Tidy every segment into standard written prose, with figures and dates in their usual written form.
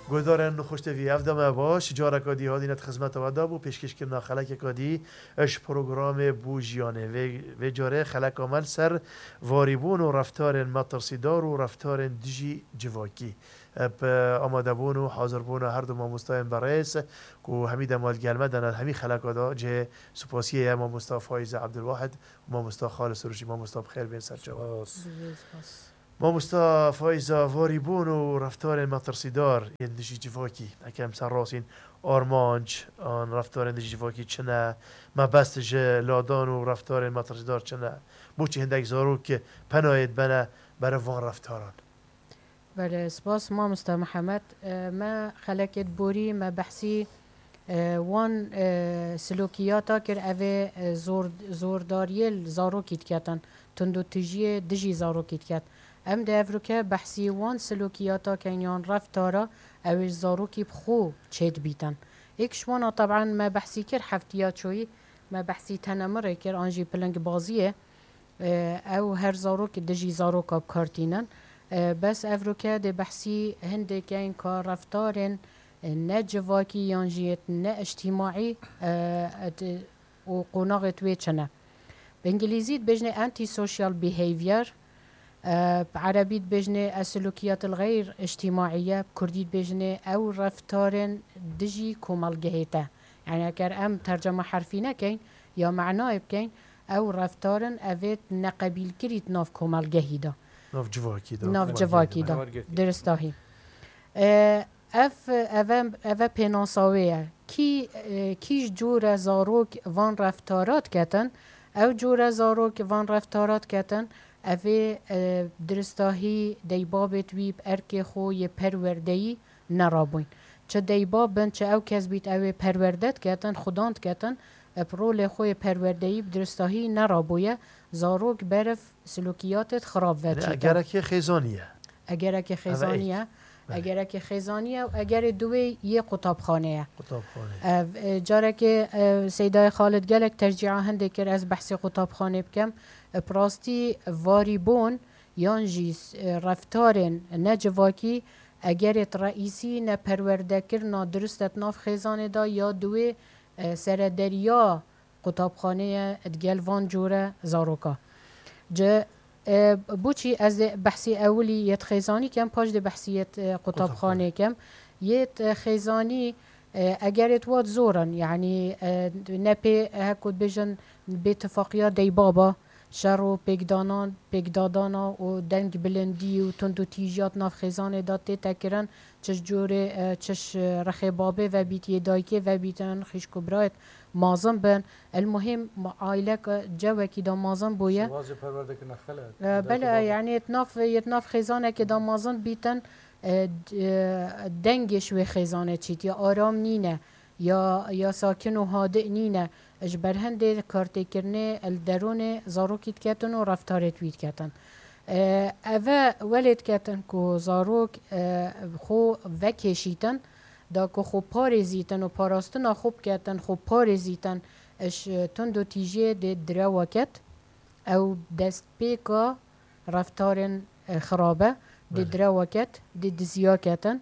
گودارن خوشت وی افدام باش جارا کادی ها دینت خدمت و دابو پیشکش کرنا خلک کادی اش پروگرام بوجیانه و جاره خلک عمل سر واریبون و رفتار مترسیدار و رفتار دیجی جواکی ب آماده بون و حاضر بون هر دو ماموستایم برئیس کو حمید مال گلمه دانه همی خلک دا جه سپاسیه ما مصطفی فایز عبدالواحد و ما مصطفی خالص روشی ما مصطفی بخیر بین سر جواب ما مصطفى فايزة فاريبون ورفتار مترسيدار يندشي جفاكي اكام سراسين آرمانج آن رفتار يندشي جفاكي چنه ما بست جه لادان و رفتار مترسيدار چنه بوچی هندک زارو که پناهید بنا برای وان رفتاران بله سپاس ما مستر محمد ما خلقت بوری ما بحثی وان سلوکیاتا کر اوه زورداریل زارو کیت کتن تندو تجیه دجی زارو کیت کت ام ده افروکه بحثی وان سلوکیاتا کنیان رفتارا اوش زارو کی بخو چید بیتن ایکشوانا طبعا ما بحثی کر حفتیات شوی ما بحثی تنمره کر آنجی پلنگ بازیه او هر زارو که دجی زارو کا بکارتینن بس افروکه ده بحثی هنده کن که رفتارن نه جواکی یانجیت نه اجتماعی و قناغ توی چنه به انگلیزیت بجنه انتی سوشیال بیهیویر بعربيت بجنة السلوكيات الغير اجتماعية بكرديت بجنة أو رفتار دجي كومال جهيتا يعني أكار أم ترجمة حرفينا كين يا معناه بكين أو رفتار أفيت نقبيل كريت ناف كومال جهيدا ناف جواکی دا ناف جواكي دا درستاهي أفا بينانساوية كيش جورة زاروك وان رفتارات كتن أو جورة زاروك وان رفتارات كتن اوه درستاهی دیبابت ویب ارک خو یه پروردهی نرابوین چه دیبابن چه او کس بیت اوه پروردت کتن خداند کتن پرول خوی پروردهی درستاهی نرابویه زاروک برف سلوکیاتت خراب وچیتن اگر که خیزانیه اگر که خیزانیه اگر که خیزانیه و اگر دوی یه قطابخانه جاره که سیدای خالد گلک ترجیعه هنده کر از بحث قطابخانه بکم پراستی واریبون یانجی رفتار نجواکی اگرت رئیسی نه پرورده کرنا درستت ناف خیزانه دا یا دوی سردریا قطابخانه ادگلوان جوره زاروکا جه بوچی از بحثی اولی یت خیزانی کم پاش ده بحثیت قطابخانه کم یت خیزانی اگرت واد زورن یعنی نپی هکود بجن باتفاقیات دی بابا شر و پیگدادانا و دنگ بلندی و تند و تیجات ناف خیزان داده تکرن چش جوره چش رخبابه و بیتی دایکه و بیتن خیش کبرایت مازن بن المهم عائله جوه کی دا مازن بویه واجه پرورده که نخله بله یعنی یتناف خیزانه که دا مازن بیتن دنگش و خیزانه چیت یا آرام نینه یا ساکن و هادئ نینه اش برهنده کارتی کرنه الدرون زاروکیت کتن و رفتارت وید کتن اوه ولید کتن که زاروک خو وکشیتن دا که خو پارزیتن و پاراستنا خوب کتن خو پارزیتن اش تندو تیجه ده دروکت او دست پیکا رفتار خرابه ده دروکت ده دزیاکتن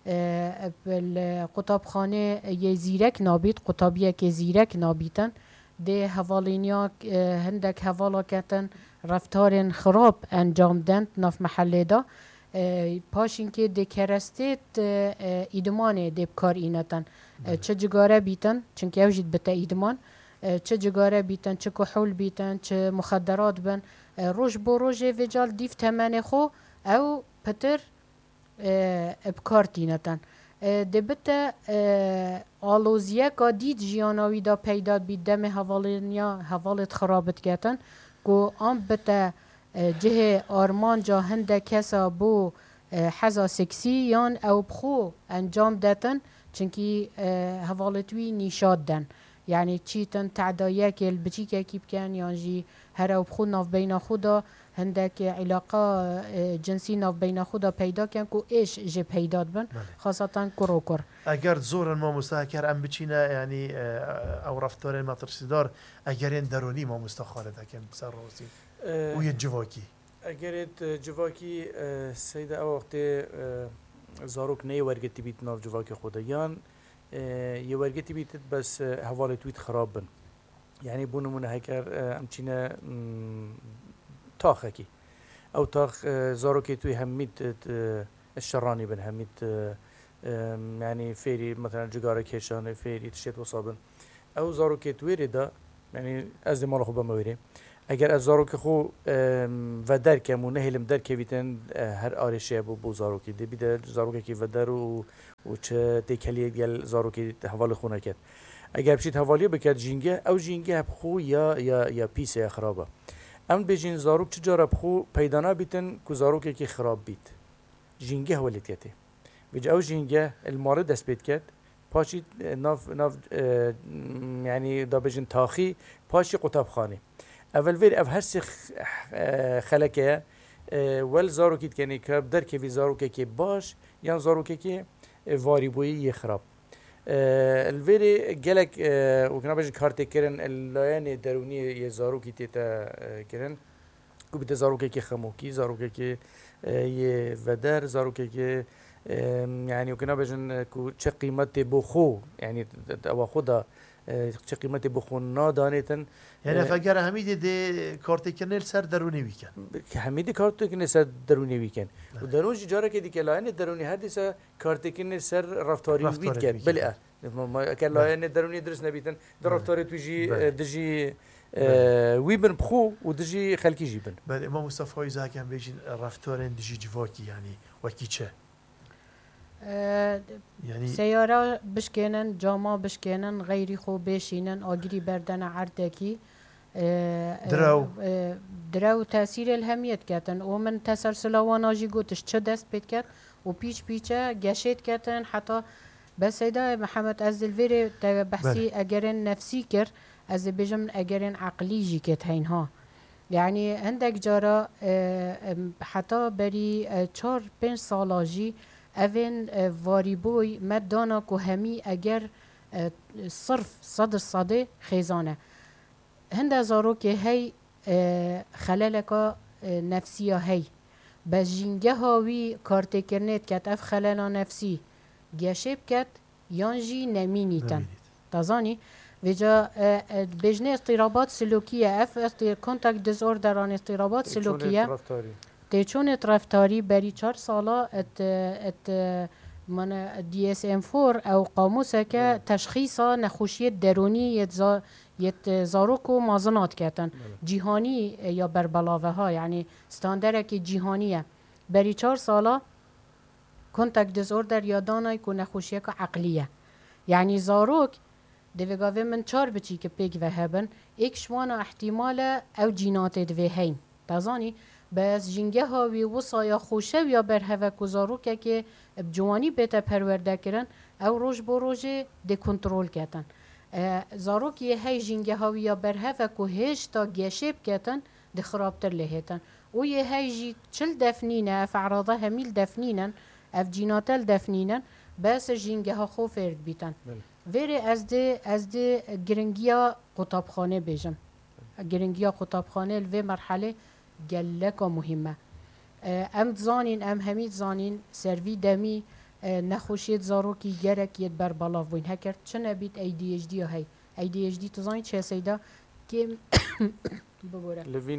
قطابخانه یه زیرک نابید قطابیه که زیرک نابیدن ده حوالینیا هندک حوالا کتن رفتار خراب انجام دند ناف محله دا پاشین که ده کرستیت ایدمانه ده بکار اینتن چه جگاره بیتن چنکه اوجید بتا ایدمان چه جگاره بیتن چه کحول بیتن چه مخدرات بن روش بو روش ویجال دیف تمنه خو او پتر بکارتینتن دبته آلوزیه که دید جیاناوی دا پیدا بید دم حوالت خرابت کتن که آن بته جه آرمان جا هنده کسا بو حزا سکسی یان او بخو انجام داتن چنکی حوالتوی نیشاد دن یعنی چیتن تعدایه که البچیکه کی بکن یعنی هر او بخو ناف بین خودا هندك علاقة جنسي ناف بين خدا پیدا کن کو ایش جه پیدا بن خاصة کروکر اگر زور ما مستحکر ام بچینه یعنی او رفتار ما ترسیدار اگر این درونی ما مستخالد کن بسر روزی و یه جواکی اگر جواکی سیده او وقت زاروک نه ورگتی بیت ناف جواک خدایان یه ورگتی بیت بس حوالت تویت خراب بن يعني بونو من هكر امچينا تاخكي او تاخ زاروكي توي هميت الشراني بن هميت يعني فيري مثلا جگاره كيشان فيري تشيت وصابن او زاروكي تويري دا يعني از مال خو بمويري اگر از زاروكي خو ودر كم ونهلم در كيتن هر آرشه بو زاروكي دي بيد زاروكي كي ودر و چه تكليه ديال زاروكي حوالي خونه كت اگر بشید حوالی بکرد جینگه او جینگه بخو یا پیس یا خرابه ام بجین زاروک چجارا بخو پیدانا بیتن که زاروک یکی خراب بیت جینگه ولتیته بج او جینگه الماره دست بید کرد پاشی ناف يعني دا بجن تاخي پاشی قطب خانه اول ویر او هرسی خلکه ول زاروکیت کنی که در که وی زاروکه که باش یا زاروکه که واری بویی خراب الفيري جالك وكنا باش كارتي كيرن اللايان دروني يزاروكي تيتا كيرن كوبيت زاروكي كي خموكي زاروكي كي يفدر زاروكي كي يعني وكنا باش كو تش قيمتي بخو يعني او خدا چه قیمتی بخون دانیتن یعنی فگر همیشه دی کارت کنل سر درونی ویکن همیشه کارت کنل سر درونی ویکن و درون جاره که دیگه لاین درونی هر دیسا کارت کنل سر رفتاری وید کن بله ما که لاین درونی درست نبیتن در رفتاری توجی دجی وی بن بخو و دجی خلکی جی بن بله ما مصطفی زاکم بیشین رفتار دجی جواکی یعنی وکی چه يعني سيارة بشكنن جاما بشكنن غيري خو بيشينن آجري بردن عردكي درو تأثير الهميت كاتن ومن تسلسل واناجي قوتش چه دست بيت كات وبيش بيچه جشت كاتن حتى بس هيدا محمد از الفيري بحثي اجرن نفسي كر از بيجم اجرن عقلي جي كت هينها يعني عندك جارا حتى بري 4-5 سالاجي اوین واریبوی مدانا که همی اگر صرف صده خیزانه هنده زارو که هی خلالکا نفسیه هی بس جینگه هاوی کارته کرنید کت اف خلالا نفسی گشب کت یانجی نمینیتن تازانی وجا بجنه اضطرابات سلوکیه اف کنتاکت دیزوردران اضطرابات سلوکیه تيچون رفتاری بری 4 سالا ات من DSM-4 او قاموسه که تشخیص نخوشی درونی یت زاروکو مازنات کردن جهانی یا بربلاوه ها یعنی استاندره که جهانیه بری 4 سالا کنتاکت دیزوردر یا دانای که نخوشی که عقلیه یعنی زاروک دوگاوه من 4 بچی که پیک و هبن ایک شوانا احتمال او جینات دوه هین تازانی بس جنگه هاوی وصایا خوشه یا برهوه کزارو که بجوانی بیتا پرورده کرن او روش بو روشه ده کنترول کتن زارو که هی جنگه هاوی یا برهوه که هیش تا گشب کتن ده خرابتر لهتن و یه هی جی چل دفنینه اف عراضه همیل دفنینن اف جیناتل دفنینن بس جنگه ها خو فرد بیتن ویره از ده گرنگیا قطابخانه بیجم گرنگیا قطابخانه الوی مرحله گلکا مهمه ام زانین ام همید زانین سروی دمی نخوشید زاروکی گرک ید بر بالا وین هکر چه نبید ADHD هی ADHD تو زانین چه سیدا کم بگوره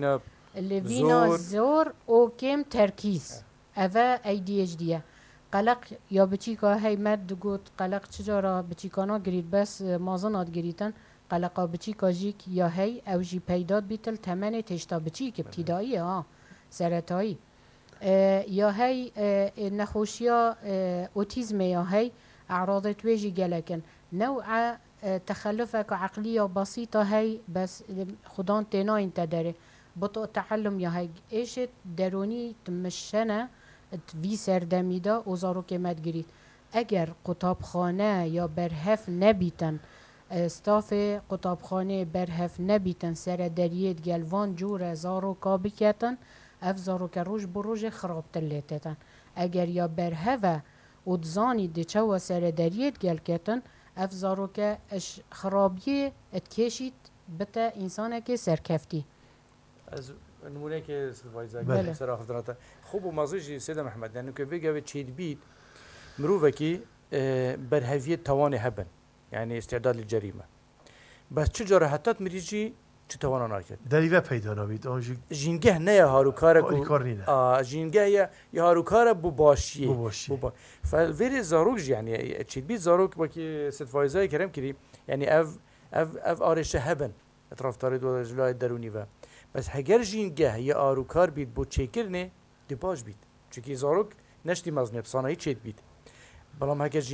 لوینا زور او کم ترکیز اوه ADHD قلق یا بچی که هی مد گوت قلق چجارا بچی کانا گرید بس مازنات گریدن قلقا بچی کاجیک یا هی او جی پیداد بیتل تمنه تشتا بچی که ابتدایی سرطایی یا هی نخوشیا اوتیزم یا هی اعراض تویجی گلکن نوع تخلفك عقلية بسيطة هي بس خدان تناين تدري بطء تعلم يا هي ايش دروني تمشنا في سردميدا وزارو كمات جريت اگر قطابخانه یا برهف نبیتن استاف قطابخانه برهف نبیتن سر دریت گلوان جور زارو کابی کتن اف زارو که روش بروش خرابتر لیتتن اگر یا برهفه و دزانی دیچه و سر دریت گل کتن اف زارو که اش خرابیه اتکشید بتا انسانه که سرکفتی از نمونه که سوایزا سر خدراته خوب و مازوجی سیده محمد یعنی که ویگه چید بید مروفكي برهفية تواني هبن يعني استعداد للجريمة بس چجاره حتی مریجی چه توانا ناکد دریوه پیدا نبید آنجا جینگه نه یا هاروکاره کار نینه جینگه یا هاروکاره بو باشیه باشی فالفيري زاروك يعني تشيت بيت زاروك باكي ست فايزاي كلام كري يعني اف ارش هبن اطراف تاريد ولا جلاي دروني و بس هجر جینگه یا آروکار بید بو چیکرنه دی باش بید چونکی زاروک نشتی مزنه بسانه هیچ چیت بید بلام هجر